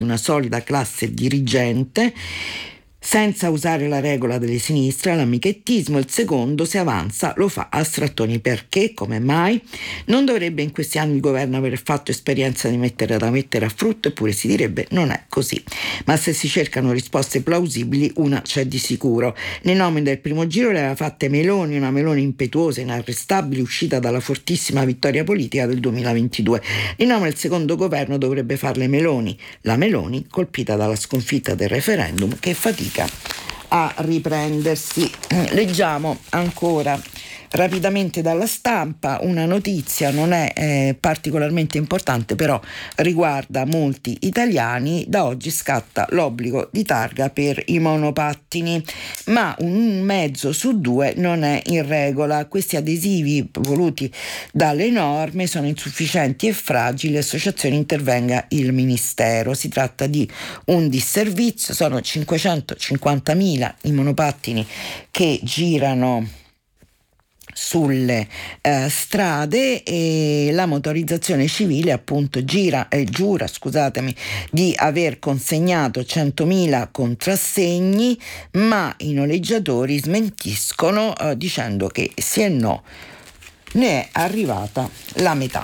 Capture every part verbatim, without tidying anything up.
una solida classe dirigente, senza usare la regola delle sinistre, l'amichettismo. Il secondo, se avanza, lo fa a strattoni. Perché? Come mai? Non dovrebbe in questi anni il governo aver fatto esperienza di mettere da mettere a frutto, eppure si direbbe non è così. Ma se si cercano risposte plausibili, una c'è di sicuro. Le nomine del primo giro le aveva fatte Meloni, una Meloni impetuosa, inarrestabile, uscita dalla fortissima vittoria politica del duemilaventidue. Le nomine del secondo governo dovrebbe farle Meloni, la Meloni colpita dalla sconfitta del referendum, che fatica a riprendersi. Leggiamo ancora rapidamente dalla stampa una notizia, non è eh, particolarmente importante, però riguarda molti italiani. Da oggi scatta l'obbligo di targa per i monopattini, ma un mezzo su due non è in regola. Questi adesivi voluti dalle norme sono insufficienti e fragili, l'associazione intervenga il Ministero. Si tratta di un disservizio, sono cinquecentocinquantamila i monopattini che girano sulle eh, strade, e la motorizzazione civile appunto gira e eh, giura scusatemi di aver consegnato centomila contrassegni, ma i noleggiatori smentiscono eh, dicendo che sì e no, ne è arrivata la metà.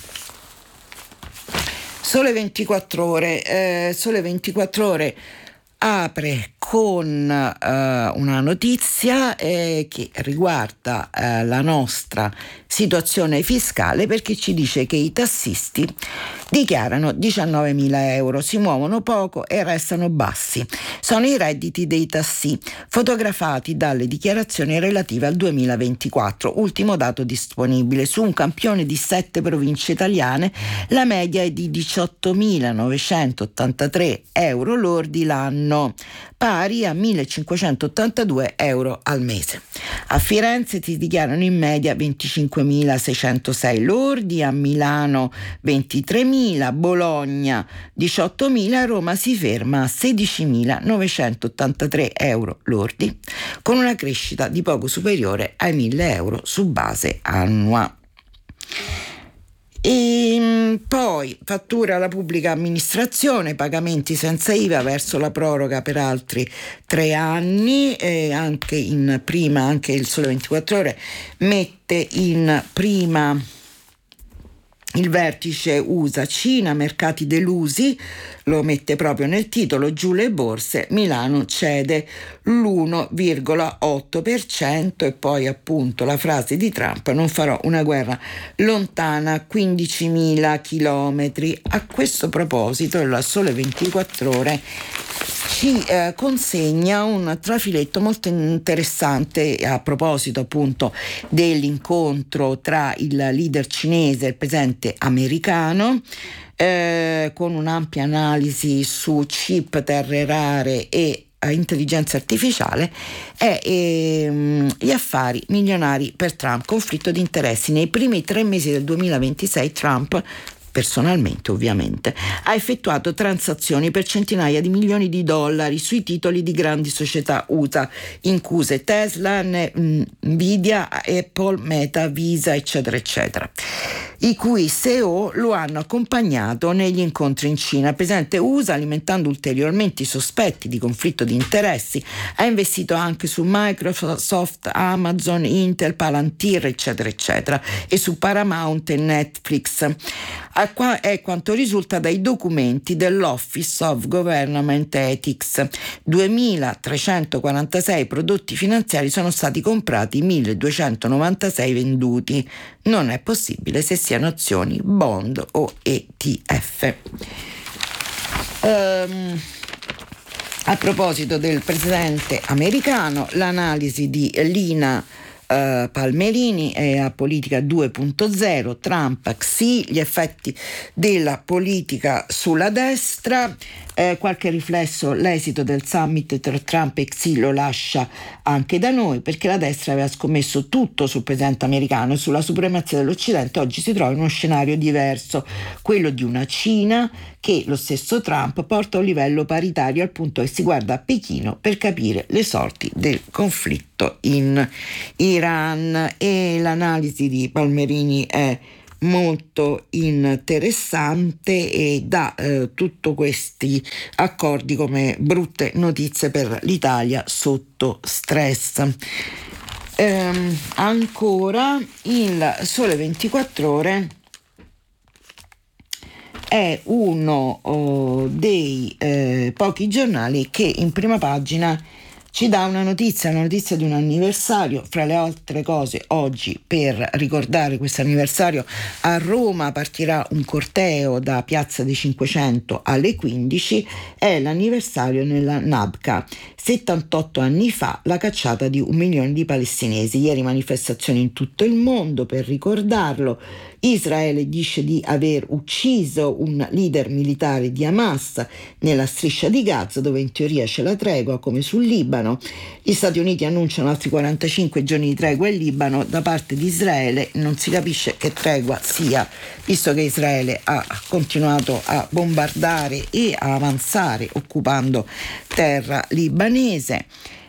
Sole ventiquattro ore, eh, Sole ventiquattro ore apre con eh, una notizia eh, che riguarda eh, la nostra situazione fiscale, perché ci dice che i tassisti dichiarano diciannovemila euro, si muovono poco e restano bassi. Sono i redditi dei tassi fotografati dalle dichiarazioni relative al duemilaventiquattro, ultimo dato disponibile. Su un campione di sette province italiane la media è di diciottomilanovecentottantatré euro lordi l'anno, pari a millecinquecentottantadue euro al mese. A Firenze si dichiarano in media venticinquemilaseicentosei lordi, a Milano ventitremila, Bologna diciottomila, Roma si ferma a sedicimilanovecentottantatré euro lordi, con una crescita di poco superiore ai mille euro su base annua. E poi fattura alla pubblica amministrazione, pagamenti senza I V A verso la proroga per altri tre anni, e anche in prima, anche il Sole ventiquattro ore mette in prima il vertice U S A-Cina, mercati delusi, lo mette proprio nel titolo, giù le borse, Milano cede l'uno virgola otto per cento, e poi appunto la frase di Trump: non farò una guerra lontana a quindicimila chilometri. A questo proposito il Sole ventiquattro ore ci eh, consegna un trafiletto molto interessante a proposito appunto dell'incontro tra il leader cinese e il presidente americano, eh, con un'ampia analisi su chip, terre rare e intelligenza artificiale, e ehm, gli affari milionari per Trump, conflitto di interessi. Nei primi tre mesi del duemilaventisei Trump, personalmente ovviamente, ha effettuato transazioni per centinaia di milioni di dollari sui titoli di grandi società U S A, incluse Tesla, Nvidia, Apple, Meta, Visa, eccetera eccetera, i cui C E O lo hanno accompagnato negli incontri in Cina. Il presidente U S A, alimentando ulteriormente i sospetti di conflitto di interessi, ha investito anche su Microsoft, Amazon, Intel, Palantir, eccetera eccetera, e su Paramount e Netflix. È quanto risulta dai documenti dell'Office of Government Ethics. duemilatrecentoquarantasei prodotti finanziari sono stati comprati, milleduecentonovantasei venduti. Non è possibile se siano azioni, bond o E T F. Um, a proposito del presidente americano, l'analisi di Lina Uh, Palmerini è a politica due punto zero, Trump, Xi, gli effetti della politica sulla destra. Eh, qualche riflesso: l'esito del summit tra Trump e Xi lo lascia anche da noi, perché la destra aveva scommesso tutto sul presidente americano e sulla supremazia dell'Occidente. Oggi si trova in uno scenario diverso, quello di una Cina che lo stesso Trump porta a un livello paritario, al punto che si guarda a Pechino per capire le sorti del conflitto in Iran. E l'analisi di Palmerini è molto interessante e dà eh, tutti questi accordi come brutte notizie per l'Italia sotto stress. Ehm, ancora il Sole ventiquattro Ore è uno oh, dei eh, pochi giornali che in prima pagina ci dà una notizia, una notizia di un anniversario. Fra le altre cose, oggi, per ricordare questo anniversario, a Roma partirà un corteo da Piazza dei Cinquecento alle quindici. È l'anniversario nella Nabca. settantotto anni fa la cacciata di un milione di palestinesi. Ieri manifestazioni in tutto il mondo per ricordarlo. Israele dice di aver ucciso un leader militare di Hamas nella striscia di Gaza, dove in teoria c'è la tregua, come sul Libano. Gli Stati Uniti annunciano altri quarantacinque giorni di tregua in Libano. Da parte di Israele non si capisce che tregua sia, visto che Israele ha continuato a bombardare e a avanzare occupando terra libanese.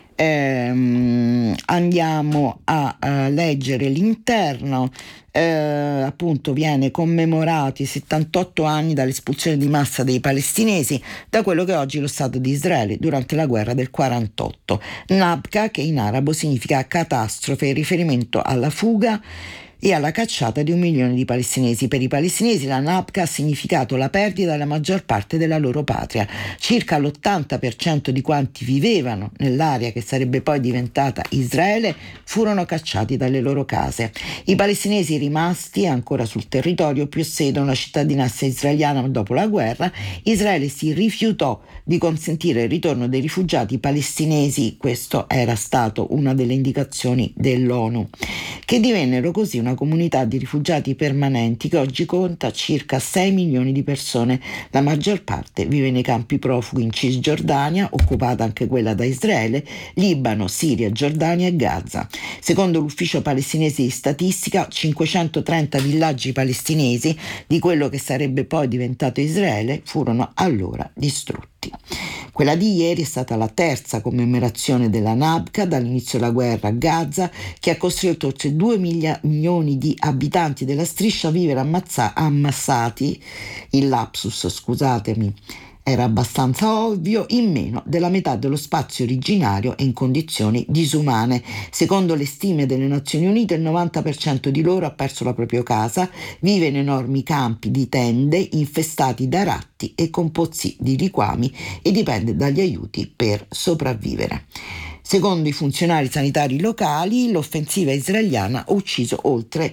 Ehm, andiamo a, a leggere l'interno. Eh, appunto viene commemorati settantotto anni dall'espulsione di massa dei palestinesi da quello che è oggi lo Stato di Israele durante la guerra del quarantotto. Nabka, che in arabo significa catastrofe, in riferimento alla fuga e alla cacciata di un milione di palestinesi. Per i palestinesi la Nabka ha significato la perdita della maggior parte della loro patria. Circa l'ottanta per cento di quanti vivevano nell'area che sarebbe poi diventata Israele furono cacciati dalle loro case. I palestinesi rimasti ancora sul territorio possiedono la cittadinanza israeliana dopo la guerra. Israele si rifiutò di consentire il ritorno dei rifugiati palestinesi, questo era stato una delle indicazioni dell'ONU, che divennero così una comunità di rifugiati permanenti che oggi conta circa sei milioni di persone. La maggior parte vive nei campi profughi in Cisgiordania, occupata anche quella da Israele, Libano, Siria, Giordania e Gaza. Secondo l'ufficio palestinese di statistica, cinquecentotrenta villaggi palestinesi di quello che sarebbe poi diventato Israele furono allora distrutti. Quella di ieri è stata la terza commemorazione della Nabka dall'inizio della guerra a Gaza, che ha costretto oltre due milioni di abitanti della striscia a vivere ammazza- ammassati, il lapsus scusatemi era abbastanza ovvio, in meno della metà dello spazio originario e in condizioni disumane. Secondo le stime delle Nazioni Unite, il novanta per cento di loro ha perso la propria casa, vive in enormi campi di tende infestati da ratti e con pozzi di liquami e dipende dagli aiuti per sopravvivere. Secondo i funzionari sanitari locali, l'offensiva israeliana ha ucciso oltre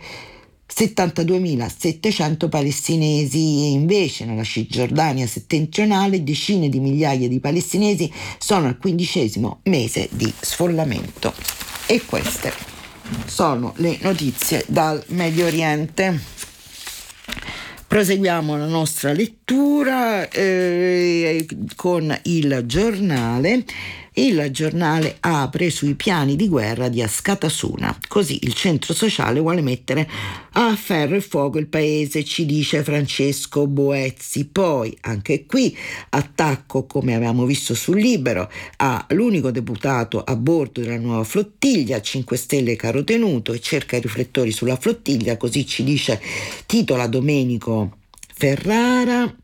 settantaduemilasettecento palestinesi e invece nella Cisgiordania settentrionale decine di migliaia di palestinesi sono al quindicesimo mese di sfollamento. E queste sono le notizie dal Medio Oriente. Proseguiamo la nostra lettura eh, con il giornale. Il giornale apre sui piani di guerra di Askatasuna. Così il centro sociale vuole mettere a ferro e fuoco il paese, ci dice Francesco Boezzi. Poi anche qui attacco, come avevamo visto sul Libero, all'unico deputato a bordo della nuova flottiglia, cinque Stelle carotenuto e cerca i riflettori sulla flottiglia, così ci dice, titola Domenico Ferrara.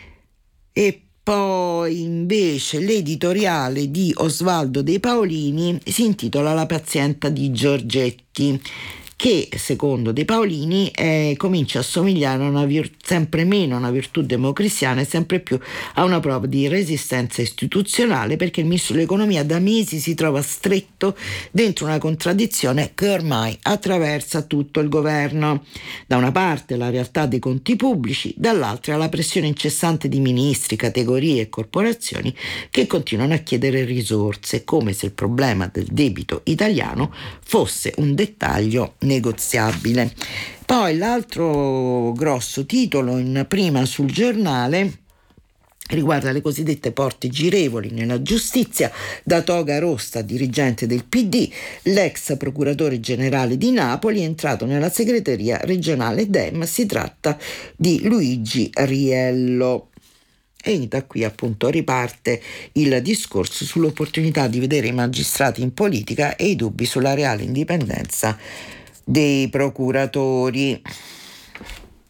E poi invece l'editoriale di Osvaldo De Paolini si intitola La pazienza di Giorgetti, che secondo De Paolini eh, comincia a somigliare a una vir- sempre meno a una virtù democristiana e sempre più a una prova di resistenza istituzionale, perché il ministro dell'economia da mesi si trova stretto dentro una contraddizione che ormai attraversa tutto il governo. Da una parte la realtà dei conti pubblici, dall'altra la pressione incessante di ministri, categorie e corporazioni che continuano a chiedere risorse, come se il problema del debito italiano fosse un dettaglio negoziabile. Poi l'altro grosso titolo in prima sul giornale riguarda le cosiddette porte girevoli nella giustizia. Da toga rossa, dirigente del P D, l'ex procuratore generale di Napoli è entrato nella segreteria regionale Dem. Si tratta di Luigi Riello. E da qui appunto riparte il discorso sull'opportunità di vedere i magistrati in politica e i dubbi sulla reale indipendenza dei procuratori.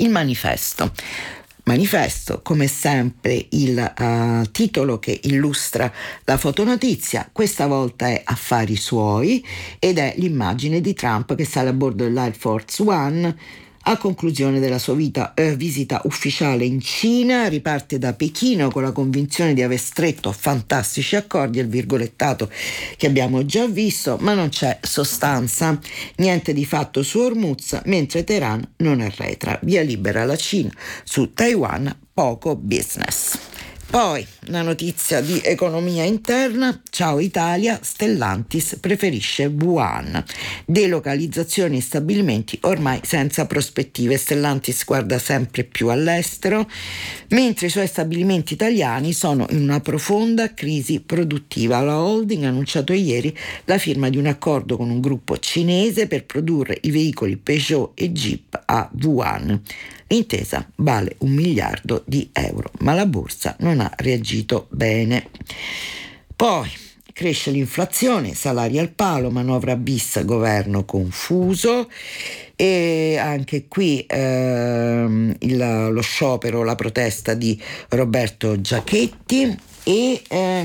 Il manifesto. Manifesto, come sempre, il uh, titolo che illustra la fotonotizia, questa volta è Affari suoi ed è l'immagine di Trump che sale a bordo dell'Air Force One a conclusione della sua vita, eh, visita ufficiale in Cina. Riparte da Pechino con la convinzione di aver stretto fantastici accordi, il virgolettato che abbiamo già visto, ma non c'è sostanza, niente di fatto su Hormuz, mentre Teheran non arretra, via libera alla Cina, su Taiwan poco business. Poi una notizia di economia interna, ciao Italia, Stellantis preferisce Wuhan, delocalizzazioni e stabilimenti ormai senza prospettive. Stellantis guarda sempre più all'estero, mentre i suoi stabilimenti italiani sono in una profonda crisi produttiva. La holding ha annunciato ieri la firma di un accordo con un gruppo cinese per produrre i veicoli Peugeot e Jeep a Wuhan. L'intesa vale un miliardo di euro, ma la borsa non ha reagito bene. Poi cresce l'inflazione, salari al palo, manovra bis, governo confuso, e anche qui ehm, il, lo sciopero, la protesta di Roberto Giachetti e eh,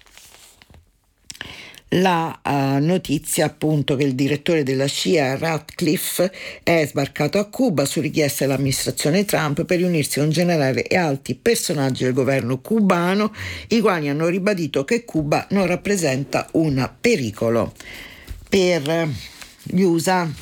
la uh, notizia appunto che il direttore della C I A Ratcliffe è sbarcato a Cuba su richiesta dell'amministrazione Trump per riunirsi con generali e alti personaggi del governo cubano, i quali hanno ribadito che Cuba non rappresenta un pericolo per gli U S A.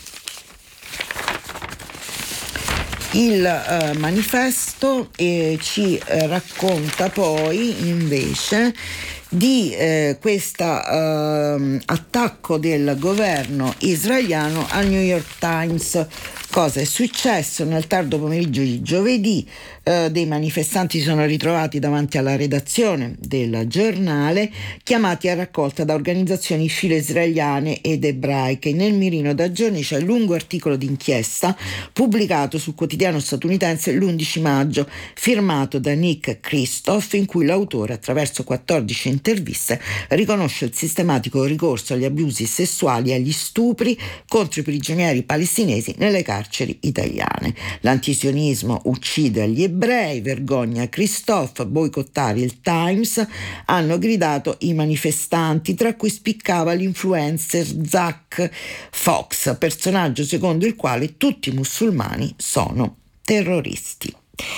Il uh, manifesto eh, ci eh, racconta poi invece di eh, questo eh, attacco del governo israeliano al New York Times. Cosa è successo? Nel tardo pomeriggio di giovedì eh, dei manifestanti si sono ritrovati davanti alla redazione del giornale, chiamati a raccolta da organizzazioni filo-israeliane ed ebraiche. Nel mirino da giorni c'è il lungo articolo d'inchiesta pubblicato sul quotidiano statunitense l'undici maggio, firmato da Nick Kristof, in cui l'autore, attraverso quattordici interviste, riconosce il sistematico ricorso agli abusi sessuali e agli stupri contro i prigionieri palestinesi nelle carceri italiane. L'antisionismo uccide gli ebrei, vergogna Kristof, boicottare il Times, hanno gridato i manifestanti, tra cui spiccava l'influencer Zach Fox, personaggio secondo il quale tutti i musulmani sono terroristi.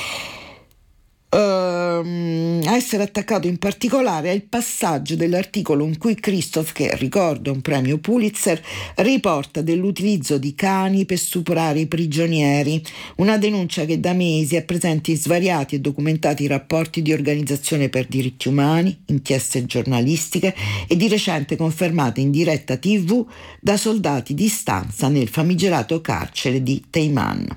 Uh, a essere attaccato in particolare è il passaggio dell'articolo in cui Kristof, che ricorda un premio Pulitzer, riporta dell'utilizzo di cani per stuprare i prigionieri, una denuncia che da mesi è presente in svariati e documentati rapporti di organizzazione per diritti umani, inchieste giornalistiche e di recente confermata in diretta tivù da soldati di stanza nel famigerato carcere di Teiman.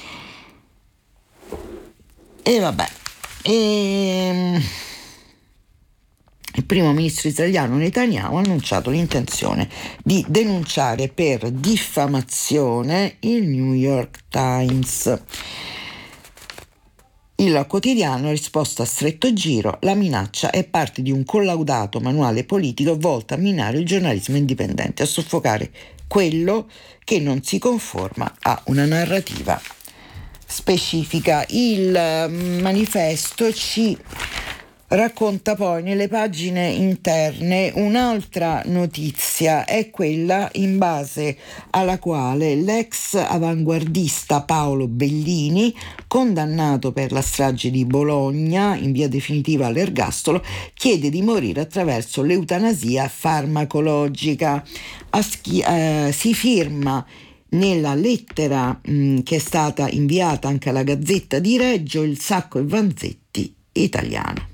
E vabbè. E il primo ministro israeliano Netanyahu ha annunciato l'intenzione di denunciare per diffamazione il New York Times. Il quotidiano ha risposto a stretto giro: la minaccia è parte di un collaudato manuale politico volto a minare il giornalismo indipendente, a soffocare quello che non si conforma a una narrativa specifica. Il manifesto ci racconta poi nelle pagine interne un'altra notizia, è quella in base alla quale l'ex avanguardista Paolo Bellini, condannato per la strage di Bologna in via definitiva all'ergastolo, chiede di morire attraverso l'eutanasia farmacologica. A schi- eh, si firma nella lettera mh, che è stata inviata anche alla Gazzetta di Reggio, il Sacco e Vanzetti italiano.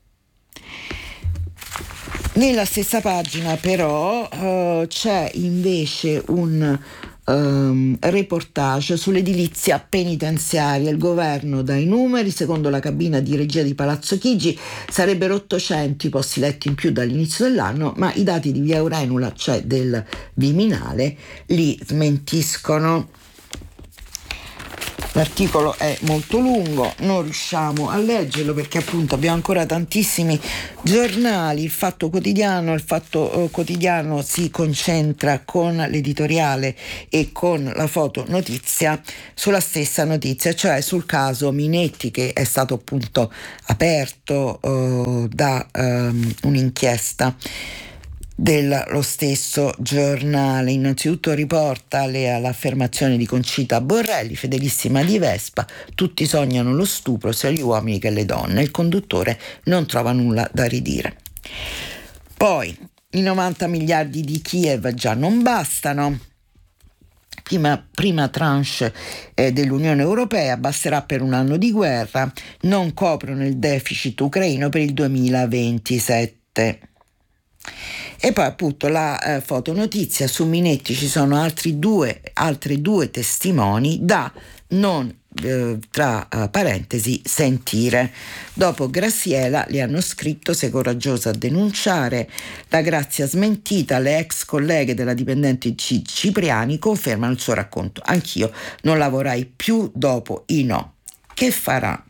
Nella stessa pagina però uh, c'è invece un um, reportage sull'edilizia penitenziaria. Il governo dà i numeri: secondo la cabina di regia di Palazzo Chigi sarebbero ottocento i posti letti in più dall'inizio dell'anno, ma i dati di Via Aurenula, cioè del Viminale, li smentiscono. L'articolo è molto lungo, non riusciamo a leggerlo perché appunto abbiamo ancora tantissimi giornali. Il Fatto Quotidiano, il Fatto eh, Quotidiano si concentra con l'editoriale e con la fotonotizia sulla stessa notizia, cioè sul caso Minetti, che è stato appunto aperto eh, da ehm, un'inchiesta dello stesso giornale. Innanzitutto riporta le, l'affermazione di Concita Borrelli, fedelissima di Vespa: tutti sognano lo stupro, sia gli uomini che le donne. Il conduttore non trova nulla da ridire. Poi i novanta miliardi di Kiev già non bastano. Prima, prima tranche eh, dell'Unione Europea basterà per un anno di guerra, non coprono il deficit ucraino per il duemilaventisette. E poi appunto la eh, fotonotizia su Minetti, ci sono altri due, altre due testimoni da non eh, tra eh, parentesi sentire. Dopo Graziella li hanno scritto: sei coraggiosa a denunciare, la Grazia smentita, le ex colleghe della dipendente C- Cipriani confermano il suo racconto, anch'io non lavorai più dopo i no. Che farà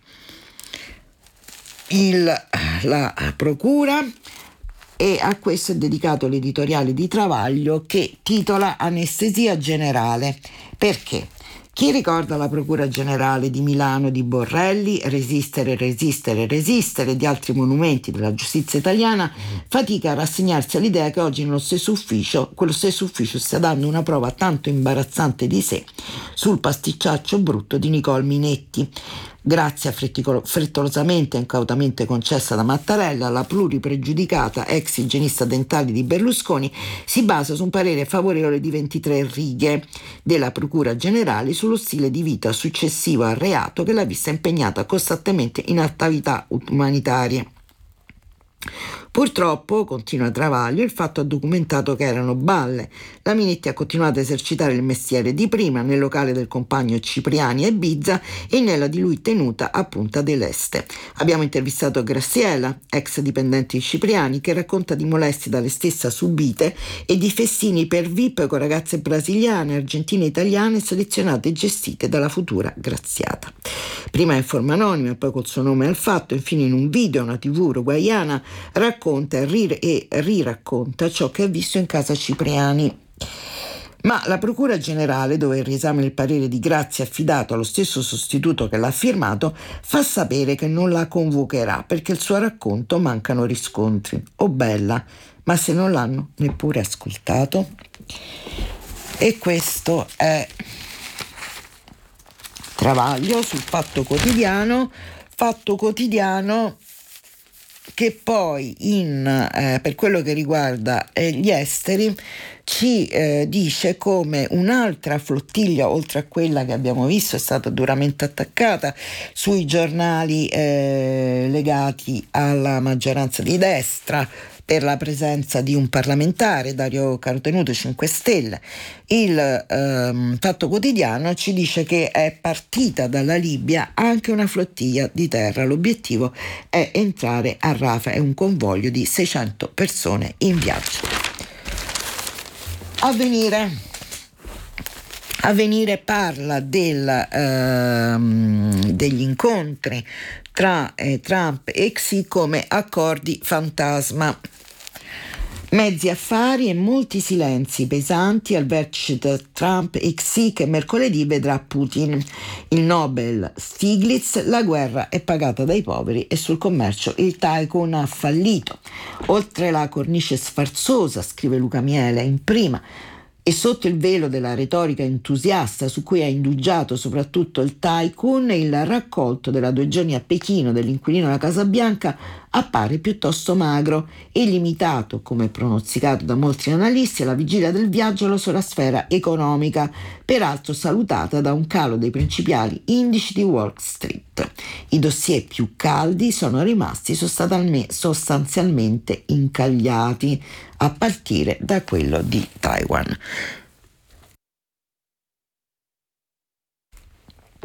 il, la procura? E a questo è dedicato l'editoriale di Travaglio, che titola Anestesia generale. Perché? Chi ricorda la Procura Generale di Milano di Borrelli, resistere, resistere, resistere, di altri monumenti della giustizia italiana, fatica a rassegnarsi all'idea che oggi nello stesso ufficio, quello stesso ufficio stia dando una prova tanto imbarazzante di sé sul pasticciaccio brutto di Nicole Minetti. Grazia frettolosamente e incautamente concessa da Mattarella, la pluripregiudicata ex igienista dentale di Berlusconi, si basa su un parere favorevole di ventitré righe della Procura Generale sullo stile di vita successivo al reato che l'ha vista impegnata costantemente in attività umanitarie. Purtroppo, continua Travaglio, il fatto ha documentato che erano balle. La Minetti ha continuato a esercitare il mestiere di prima nel locale del compagno Cipriani a Ibiza e nella di lui tenuta a Punta del Este. Abbiamo intervistato Graziella, ex dipendente di Cipriani, che racconta di molestie dalle stesse subite e di festini per V I P con ragazze brasiliane, argentine e italiane selezionate e gestite dalla futura Graziata. Prima in forma anonima e poi col suo nome al fatto, infine in un video una tivù uruguaiana racconta e, rir- e riracconta ciò che ha visto in casa Cipriani. Ma la Procura Generale, dove il riesame del parere di Grazia affidato allo stesso sostituto che l'ha firmato, fa sapere che non la convocherà perché il suo racconto mancano riscontri. Oh bella, ma se non l'hanno neppure ascoltato? E questo è Travaglio sul Fatto Quotidiano. Fatto Quotidiano che poi in, eh, per quello che riguarda eh, gli esteri ci eh, dice come un'altra flottiglia, oltre a quella che abbiamo visto, è stata duramente attaccata sui giornali eh, legati alla maggioranza di destra per la presenza di un parlamentare, Dario Carotenuto, cinque Stelle. Il ehm, Fatto Quotidiano ci dice che è partita dalla Libia anche una flottiglia di terra. L'obiettivo è entrare a Rafah, è un convoglio di seicento persone in viaggio. Avvenire. Avvenire parla del, ehm, degli incontri tra eh, Trump e Xi come accordi fantasma. Mezzi affari e molti silenzi pesanti al vertice tra Trump e Xi, che mercoledì vedrà Putin. Il Nobel Stiglitz: la guerra è pagata dai poveri e sul commercio il tycoon ha fallito. Oltre la cornice sfarzosa, scrive Luca Miele in prima, e sotto il velo della retorica entusiasta su cui ha indugiato soprattutto il tycoon, il raccolto della due giorni a Pechino dell'inquilino della Casa Bianca appare piuttosto magro e limitato, come pronosticato da molti analisti, alla vigilia del viaggio alla sola sfera economica, peraltro salutata da un calo dei principali indici di Wall Street. I dossier più caldi sono rimasti sostanzialmente incagliati, a partire da quello di Taiwan.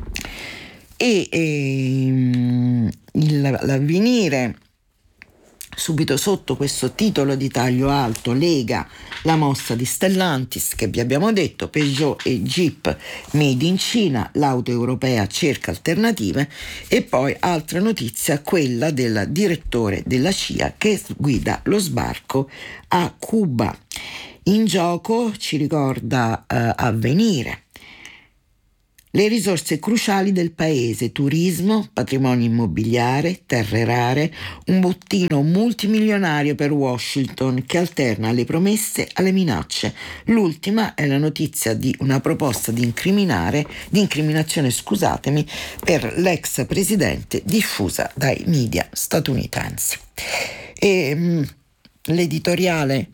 E ehm, il, l'avvenire Subito sotto questo titolo di taglio alto lega la mossa di Stellantis che vi abbiamo detto, Peugeot e Jeep made in Cina, l'auto europea cerca alternative, e poi altra notizia, quella del direttore della C I A che guida lo sbarco a Cuba. In gioco, ci ricorda eh, Avvenire, le risorse cruciali del paese: turismo, patrimonio immobiliare, terre rare, un bottino multimilionario per Washington che alterna le promesse alle minacce. L'ultima è la notizia di una proposta di incriminare, di incriminazione, scusatemi, per l'ex presidente diffusa dai media statunitensi. E mh, l'editoriale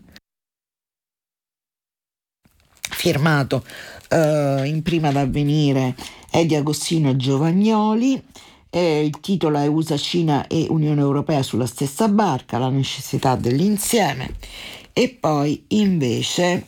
firmato Uh, in prima ad Avvenire è di Agostino Giovagnoli, eh, il titolo è U S A, Cina e Unione Europea sulla stessa barca, la necessità dell'insieme. E poi invece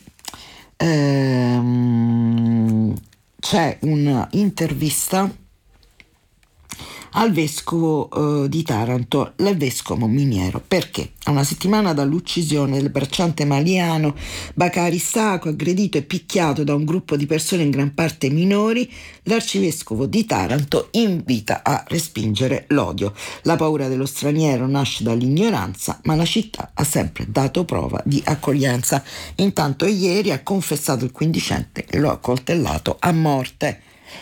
ehm, c'è un'intervista al vescovo eh, di Taranto, il vescovo Miniero, perché a una settimana dall'uccisione del bracciante maliano Bacari Sacco, aggredito e picchiato da un gruppo di persone in gran parte minori, l'arcivescovo di Taranto invita a respingere l'odio. La paura dello straniero nasce dall'ignoranza, ma la città ha sempre dato prova di accoglienza. Intanto ieri ha confessato il quindicente e lo ha coltellato a morte.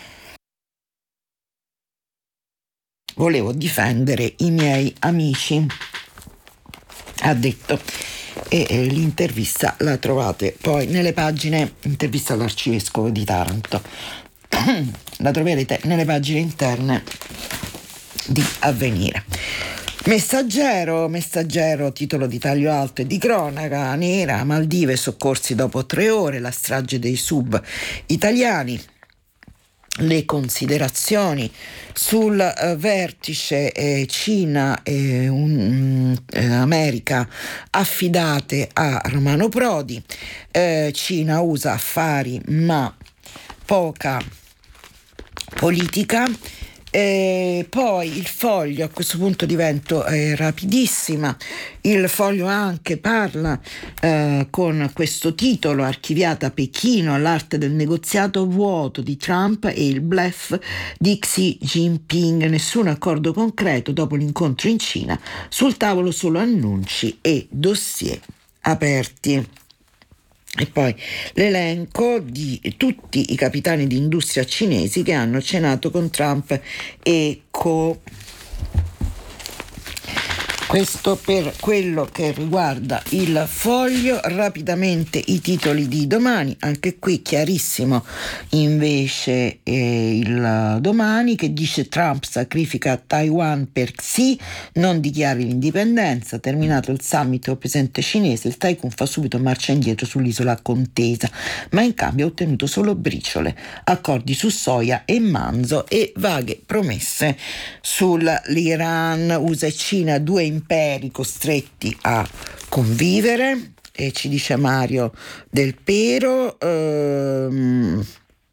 Volevo difendere i miei amici, ha detto, e eh, l'intervista la trovate poi nelle pagine, intervista all'arcivescovo di Taranto, la troverete nelle pagine interne di Avvenire. Messaggero, messaggero, titolo di taglio alto e di cronaca nera: Maldive, soccorsi dopo tre ore, la strage dei sub italiani. Le considerazioni sul uh, vertice eh, Cina e um, eh, America affidate a Romano Prodi. eh, Cina usa affari ma poca politica. E poi il Foglio, a questo punto divento eh, rapidissima, il Foglio anche parla eh, con questo titolo: archiviata Pechino, l'arte del negoziato vuoto di Trump e il bluff di Xi Jinping, nessun accordo concreto dopo l'incontro in Cina, sul tavolo solo annunci e dossier aperti. E poi l'elenco di tutti i capitani di industria cinesi che hanno cenato con Trump e co. Questo per quello che riguarda il Foglio. Rapidamente i titoli di domani, anche qui chiarissimo invece eh, il Domani che dice: Trump sacrifica Taiwan per Xi, non dichiari l'indipendenza, terminato il summit col presidente cinese, il Tycoon fa subito marcia indietro sull'isola contesa, ma in cambio ha ottenuto solo briciole, accordi su soia e manzo e vaghe promesse sull'Iran. U S A e Cina, due imperi costretti a convivere, e ci dice Mario Del Pero. Ehm,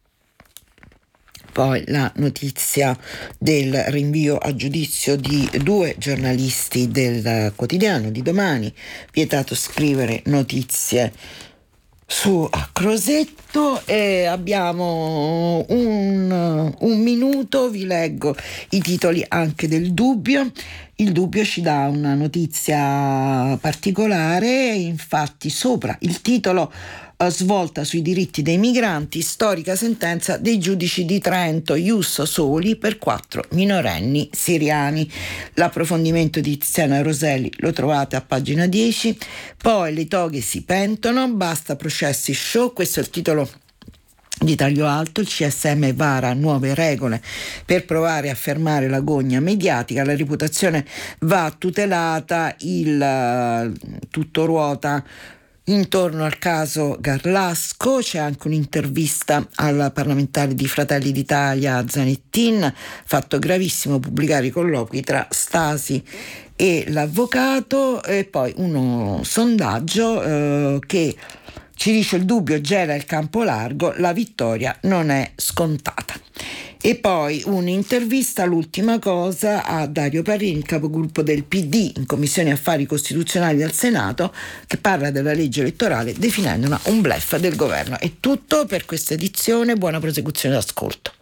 poi la notizia del rinvio a giudizio di due giornalisti del quotidiano di Domani, vietato scrivere notizie su Crosetto. E abbiamo un, un minuto, vi leggo i titoli anche del Dubbio. Il Dubbio ci dà una notizia particolare, infatti sopra il titolo: svolta sui diritti dei migranti, storica sentenza dei giudici di Trento, ius soli per quattro minorenni siriani. L'approfondimento di Tiziana Roselli lo trovate a pagina dieci. Poi le toghe si pentono, basta processi show, questo è il titolo di taglio alto. Il C S M vara nuove regole per provare a fermare la gogna mediatica, la reputazione va tutelata, il tutto ruota intorno al caso Garlasco. C'è anche un'intervista al parlamentare di Fratelli d'Italia Zanettin, fatto gravissimo pubblicare i colloqui tra Stasi e l'avvocato. E poi uno sondaggio eh, che ci dice: il Dubbio gela il campo largo, la vittoria non è scontata. E poi un'intervista, l'ultima cosa, a Dario Parrini, capogruppo del P D in Commissione Affari Costituzionali del Senato, che parla della legge elettorale definendola un bluff del governo. È tutto per questa edizione, buona prosecuzione d'ascolto.